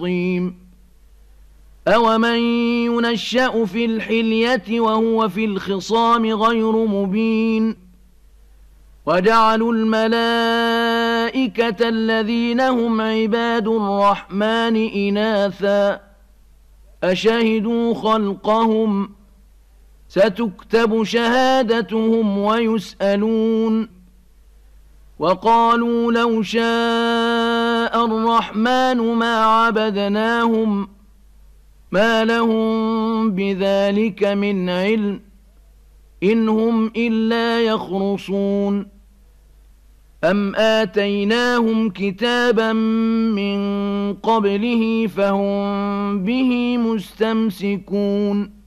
عظيم أومن ينشأ في الحلية وهو في الخصام غير مبين وجعلوا الملائكة الذين هم عباد الرحمن إناثا أشهدوا خلقهم ستكتب شهادتهم ويسألون وقالوا لو شاء الرحمن ما عبدناهم ما لهم بذلك من علم إن هم إلا يخرصون أم آتيناهم كتابا من قبله فهم به مستمسكون